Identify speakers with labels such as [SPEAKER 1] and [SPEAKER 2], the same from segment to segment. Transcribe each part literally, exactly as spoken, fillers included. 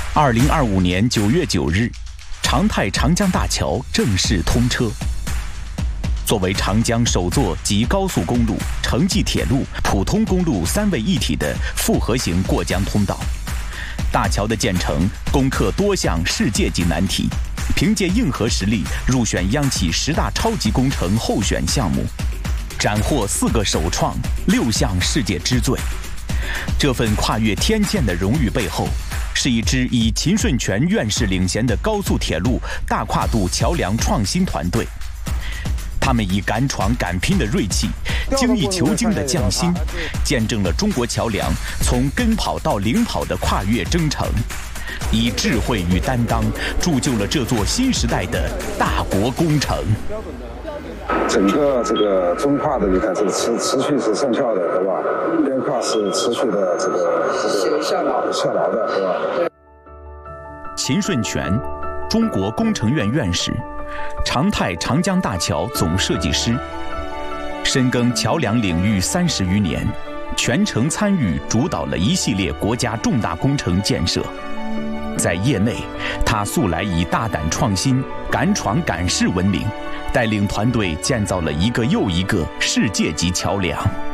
[SPEAKER 1] 二零二五年九月九日，长泰长江大桥正式通车。作为长江首座集高速公路、城际铁路、普通公路三位一体的复合型过江通道，大桥的建成攻克多项世界级难题，凭借硬核实力入选央企十大超级工程候选项目，斩获四个首创、六项世界之最。这份跨越天堑的荣誉背后，是一支以秦顺全院士领衔的高速铁路大跨度桥梁创新团队。他们以敢闯敢拼的锐气、精益求精的匠心，见证了中国桥梁从跟跑到领跑的跨越征程，以智慧与担当铸就了这座新时代的大国工程。
[SPEAKER 2] 整个这个中跨的，你看这个持持续是生效的，对吧？边跨是持续的这个这个效劳效劳的，对吧？
[SPEAKER 1] 秦顺全，中国工程院院士，长泰长江大桥总设计师，深耕桥梁领域三十余年，全程参与主导了一系列国家重大工程建设。在业内，他素来以大胆创新、敢闯敢试闻名，带领团队建造了一个又一个世界级桥梁。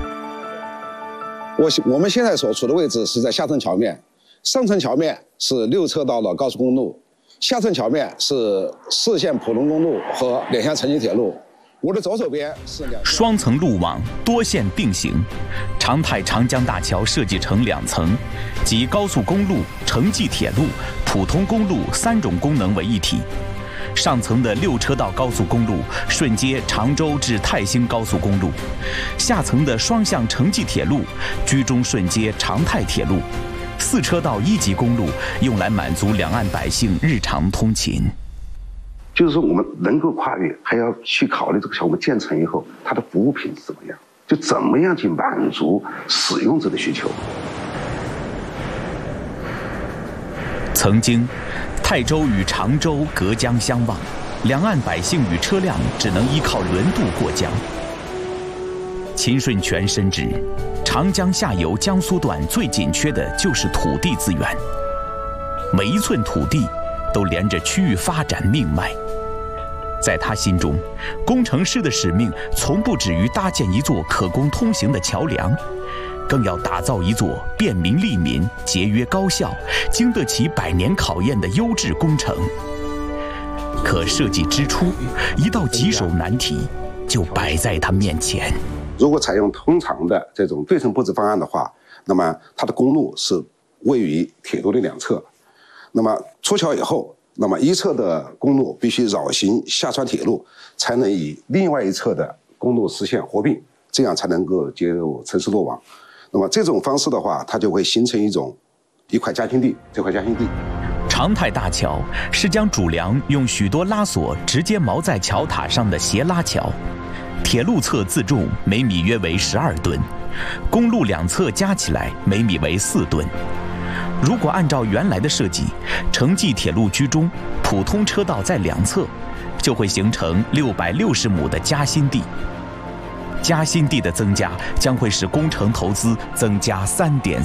[SPEAKER 2] 我我们现在所处的位置是在下层桥面，上层桥面是六车道的高速公路，下层桥面是四线普通公路和两线城际铁路。我的左手边是两
[SPEAKER 1] 双层路网，多线并行。长泰长江大桥设计成两层，集高速公路、城际铁路、普通公路三种功能为一体。上层的六车道高速公路顺接常州至泰兴高速公路，下层的双向城际铁路居中顺接长泰铁路，四车道一级公路用来满足两岸百姓日常通勤。
[SPEAKER 3] 就是说，我们能够跨越，还要去考虑这个桥我们建成以后，它的服务品质怎么样，就怎么样去满足使用者的需求。
[SPEAKER 1] 曾经，泰州与常州隔江相望，两岸百姓与车辆只能依靠轮渡过江。秦顺全深知，长江下游江苏段最紧缺的就是土地资源，每一寸土地都连着区域发展命脉。在他心中，工程师的使命从不止于搭建一座可供通行的桥梁，更要打造一座便民利民、节约高效、经得起百年考验的优质工程。可设计之初，一道棘手难题就摆在他面前。
[SPEAKER 3] 如果采用通常的这种对称布置方案的话，那么它的公路是位于铁路的两侧，那么出桥以后，那么一侧的公路必须绕行下穿铁路，才能与另外一侧的公路实现合并，这样才能够接入城市路网。那么这种方式的话，它就会形成一种一块夹心地，这块夹心地。
[SPEAKER 1] 长泰大桥是将主梁用许多拉索直接锚在桥塔上的斜拉桥，铁路侧自重每米约为十二吨，公路两侧加起来每米为四吨。如果按照原来的设计，城际铁路居中，普通车道在两侧，就会形成六百六十亩的夹心地。夹心地的增加将会使工程投资增加三点